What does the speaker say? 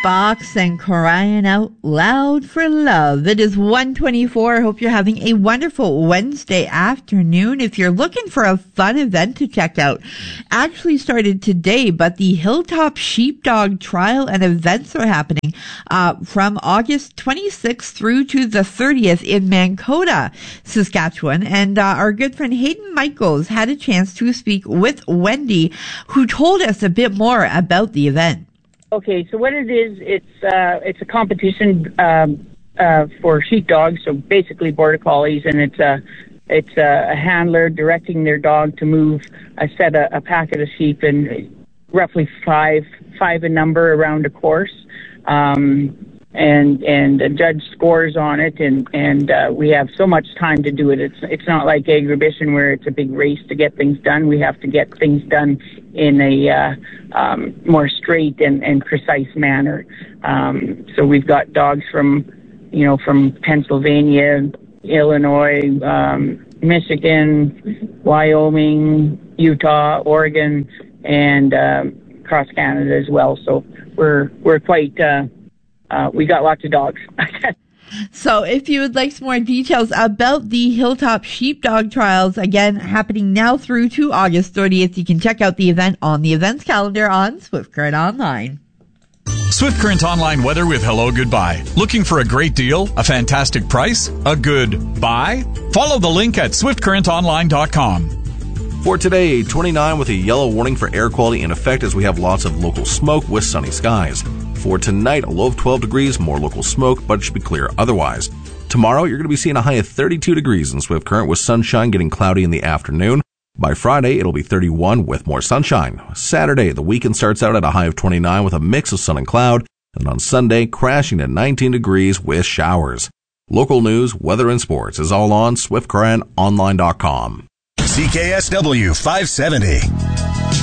Box and Crying Out Loud for Love. It is 1:24. Hope you're having a wonderful Wednesday afternoon. If you're looking for a fun event to check out, actually started today, but the Hilltop Sheepdog Trial and events are happening from August 26th through to the 30th in Mankota, Saskatchewan. And our good friend Hayden Michaels had a chance to speak with Wendy, who told us a bit more about the event. Okay, so what it is, it's a competition for sheepdogs, so basically border collies, and it's a handler directing their dog to move a packet of sheep in roughly five a number around a course, and a judge scores on it, and we have so much time to do it. It's not like exhibition where it's a big race to get things done. We have to get things done in a more straight and precise manner. So we've got dogs from Pennsylvania, Illinois, Michigan, Wyoming, Utah, Oregon, and across Canada as well. So we're quite we got lots of dogs. So if you would like some more details about the Hilltop Sheepdog Trials, again, happening now through to August 30th, you can check out the event on the events calendar on Swift Current Online. Swift Current Online weather with Hello Goodbye. Looking for a great deal? A fantastic price? A good buy? Follow the link at swiftcurrentonline.com. For today, 29 with a yellow warning for air quality in effect as we have lots of local smoke with sunny skies. For tonight, a low of 12 degrees, more local smoke, but it should be clear otherwise. Tomorrow, you're going to be seeing a high of 32 degrees in Swift Current with sunshine getting cloudy in the afternoon. By Friday, it'll be 31 with more sunshine. Saturday, the weekend starts out at a high of 29 with a mix of sun and cloud, and on Sunday, crashing at 19 degrees with showers. Local news, weather, and sports is all on SwiftCurrentOnline.com. CKSW 570.